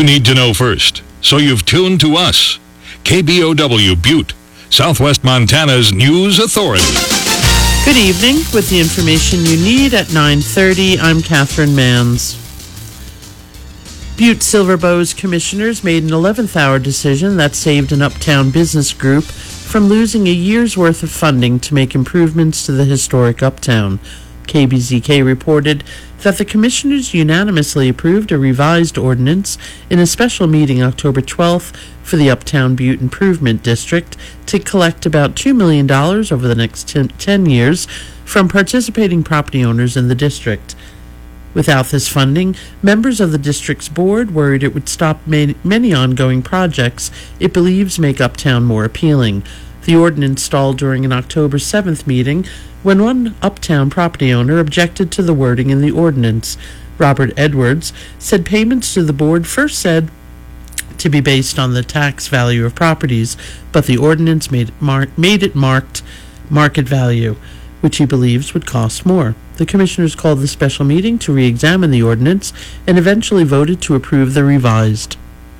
you need to know first, so you've tuned to us. KBOW Butte, Southwest Montana's news authority. Good evening. With the information you need at 9:30, I'm Catherine Manns. Butte Silver Bow's commissioners made an 11th hour decision that saved an uptown business group from losing a year's worth of funding to make improvements to the historic uptown. KBZK reported that the commissioners unanimously approved a revised ordinance in a special meeting October 12th for the Uptown Butte Improvement District to collect about $2 million over the next 10 years from participating property owners in the district. Without this funding, members of the district's board worried it would stop many ongoing projects it believes make Uptown more appealing. The ordinance stalled during an October 7th meeting when one Uptown property owner objected to the wording in the ordinance. Robert Edwards said payments to the board first said to be based on the tax value of properties, but the ordinance made it marked market value, which he believes would cost more. The commissioners called the special meeting to re-examine the ordinance and eventually voted to approve the revised.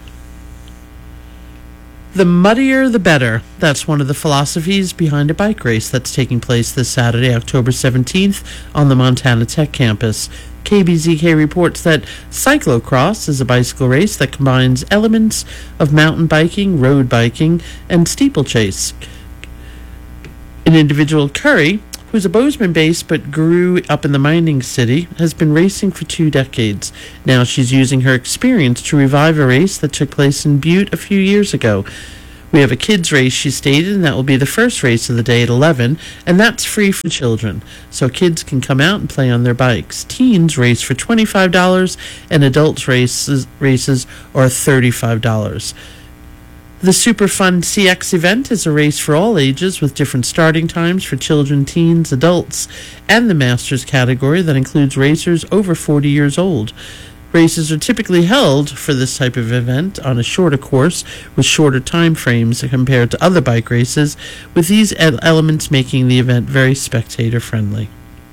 The muddier, the better. That's one of the philosophies behind a bike race that's taking place this Saturday, October 17th, on the Montana Tech campus. KBZK reports that cyclocross is a bicycle race that combines elements of mountain biking, road biking, and steeplechase. An individual, Curry, who's a Bozeman-based but grew up in the mining city, has been racing for 2 decades. Now she's using her experience to revive a race that took place in Butte a few years ago. We have a kids' race, she stated, and that will be the first race of the day at 11, and that's free for children, so kids can come out and play on their bikes. Teens race for $25, and adults races are $35. The Super Fun CX event is a race for all ages with different starting times for children, teens, adults, and the Masters category that includes racers over 40 years old. Races are typically held for this type of event on a shorter course with shorter time frames compared to other bike races, with these elements making the event very spectator-friendly.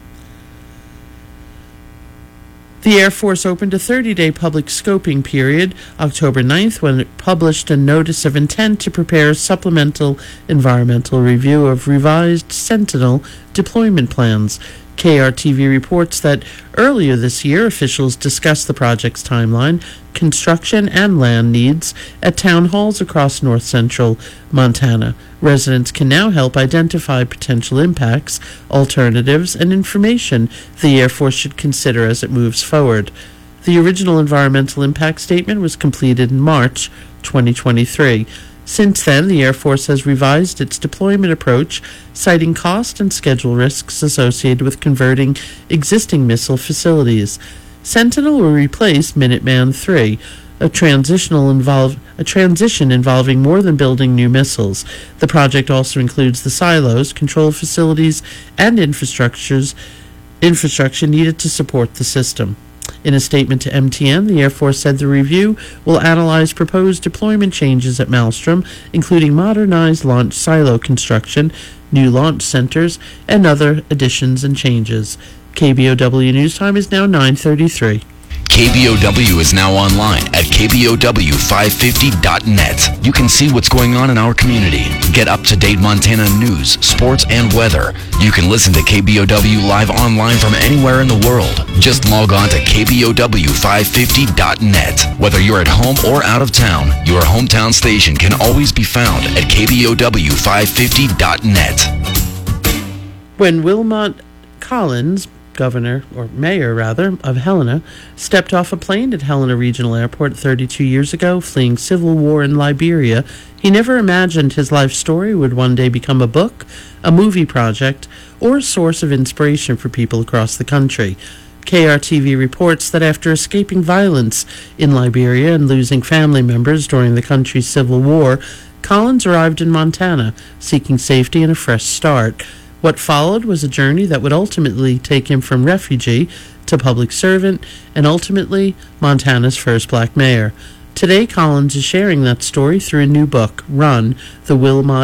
The Air Force opened a 30-day public scoping period October 9th when it published a notice of intent to prepare a supplemental environmental review of revised Sentinel deployment plans. KRTV reports that earlier this year, officials discussed the project's timeline, construction, and land needs at town halls across north-central Montana. Residents can now help identify potential impacts, alternatives, and information the Air Force should consider as it moves forward. The original environmental impact statement was completed in March 2023. Since then, the Air Force has revised its deployment approach, citing cost and schedule risks associated with converting existing missile facilities. Sentinel will replace Minuteman III, a transition involving more than building new missiles. The project also includes the silos, control facilities, and infrastructure needed to support the system. In a statement to MTN, the Air Force said the review will analyze proposed deployment changes at Malmstrom, including modernized launch silo construction, new launch centers, and other additions and changes. KBOW News Time is now 9:33. KBOW is now online at KBOW550.net. You can see what's going on in our community. Get up-to-date Montana news, sports, and weather. You can listen to KBOW live online from anywhere in the world. Just log on to KBOW550.net. Whether you're at home or out of town, your hometown station can always be found at KBOW550.net. When Wilmot Collins, mayor of Helena, stepped off a plane at Helena Regional Airport 32 years ago, fleeing civil war in Liberia, he never imagined his life story would one day become a book, a movie project, or a source of inspiration for people across the country. KRTV reports that after escaping violence in Liberia and losing family members during the country's civil war, Collins arrived in Montana, seeking safety and a fresh start. What followed was a journey that would ultimately take him from refugee to public servant and ultimately Montana's first black mayor. Today, Collins is sharing that story through a new book, Run, The Wilmot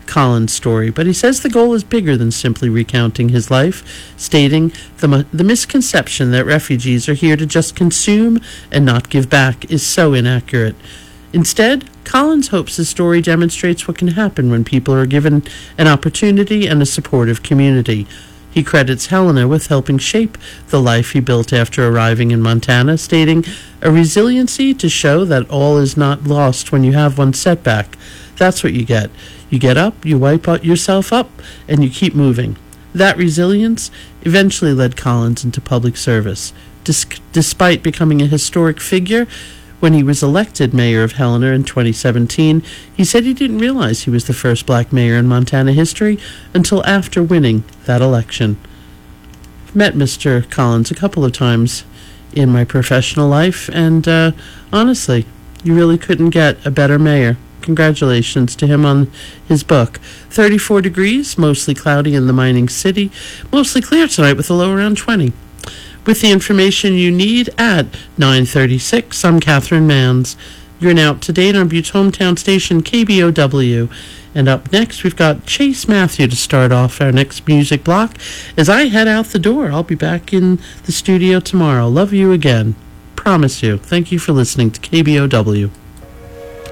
Collins' story, but he says the goal is bigger than simply recounting his life, stating the misconception that refugees are here to just consume and not give back is so inaccurate. Instead, Collins hopes his story demonstrates what can happen when people are given an opportunity and a supportive community. He credits Helena with helping shape the life he built after arriving in Montana, stating, "A resiliency to show that all is not lost when you have one setback. That's what you get. You get up, you wipe yourself up, and you keep moving." That resilience eventually led Collins into public service. Despite becoming a historic figure, when he was elected mayor of Helena in 2017, he said he didn't realize he was the first black mayor in Montana history until after winning that election. I've met Mr. Collins a couple of times in my professional life, and honestly, you really couldn't get a better mayor. Congratulations to him on his book. 34 degrees, mostly cloudy in the mining city, mostly clear tonight with a low around 20. With the information you need at 9:36, I'm Catherine Manns. You're now up to date on Butte's hometown station, KBOW. And up next, we've got Chase Matthew to start off our next music block. As I head out the door, I'll be back in the studio tomorrow. Love you again. Promise you. Thank you for listening to KBOW.